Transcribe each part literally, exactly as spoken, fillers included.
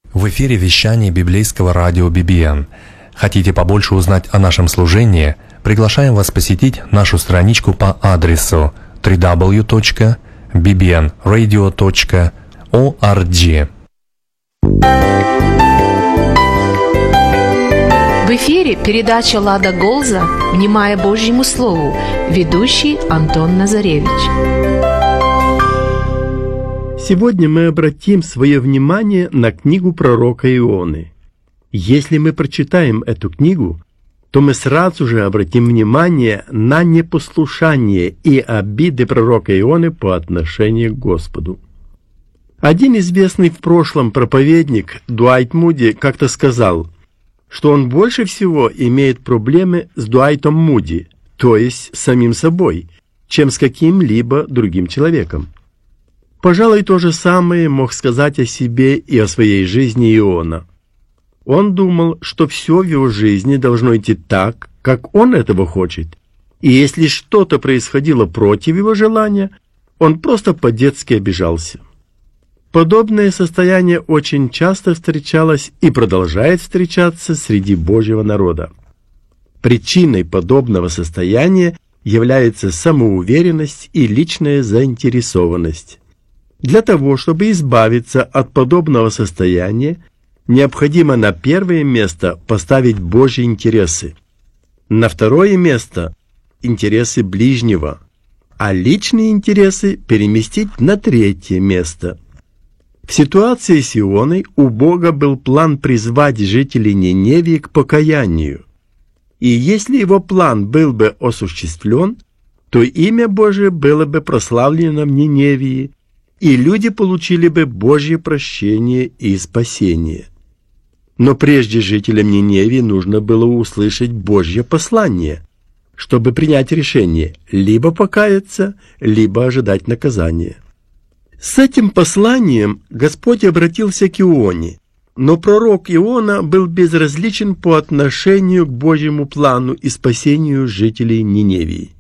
В эфире вещание библейского радио би би эн. Хотите побольше узнать о нашем служении? Приглашаем вас посетить нашу страничку по адресу дабл ю дабл ю дабл ю точка би би эн радио точка орг. В эфире передача «Лада Голза. Внимая Божьему Слову». Ведущий Антон Назаревич. Сегодня мы обратим свое внимание на книгу пророка Ионы. Если мы прочитаем эту книгу, то мы сразу же обратим внимание на непослушание и обиды пророка Ионы по отношению к Господу. Один известный в прошлом проповедник Дуайт Муди как-то сказал, что он больше всего имеет проблемы с Дуайтом Муди, то есть с самим собой, чем с каким-либо другим человеком. Пожалуй, то же самое мог сказать о себе и о своей жизни Иона. Он думал, что все в его жизни должно идти так, как он этого хочет, и если что-то происходило против его желания, он просто по-детски обижался. Подобное состояние очень часто встречалось и продолжает встречаться среди Божьего народа. Причиной подобного состояния является самоуверенность и личная заинтересованность. Для того, чтобы избавиться от подобного состояния, необходимо на первое место поставить Божьи интересы, на второе место – интересы ближнего, а личные интересы переместить на третье место. В ситуации с Ионой у Бога был план призвать жителей Ниневии к покаянию. И если его план был бы осуществлен, то имя Божие было бы прославлено в Ниневии, и люди получили бы Божье прощение и спасение. Но прежде жителям Ниневии нужно было услышать Божье послание, чтобы принять решение либо покаяться, либо ожидать наказания. С этим посланием Господь обратился к Ионе, но пророк Иона был безразличен по отношению к Божьему плану и спасению жителей Ниневии.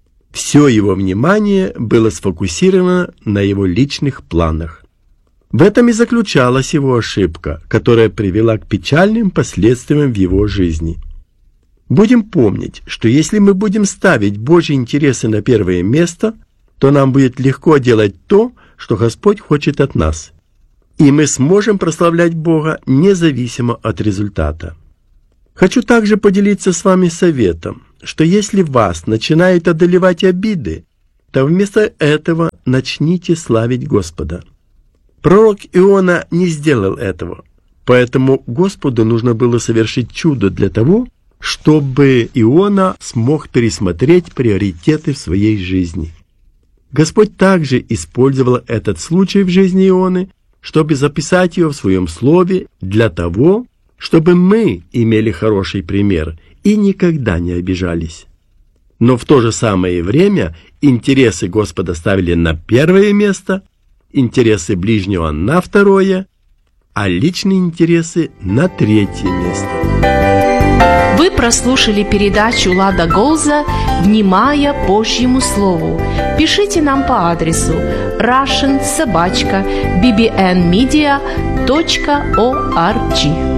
Все его внимание было сфокусировано на его личных планах. В этом и заключалась его ошибка, которая привела к печальным последствиям в его жизни. Будем помнить, что если мы будем ставить Божьи интересы на первое место, то нам будет легко делать то, что Господь хочет от нас, и мы сможем прославлять Бога независимо от результата. Хочу также поделиться с вами советом, что если вас начинают одолевать обиды, то вместо этого начните славить Господа. Пророк Иона не сделал этого, поэтому Господу нужно было совершить чудо для того, чтобы Иона смог пересмотреть приоритеты в своей жизни. Господь также использовал этот случай в жизни Ионы, чтобы записать его в своем слове для того, чтобы мы имели хороший пример и никогда не обижались. Но в то же самое время интересы Господа ставили на первое место, интересы ближнего на второе, а личные интересы на третье место. Вы прослушали передачу «Лада Голза. Внимая Божьему Слову». Пишите нам по адресу russian собака би би эн медиа точка орг.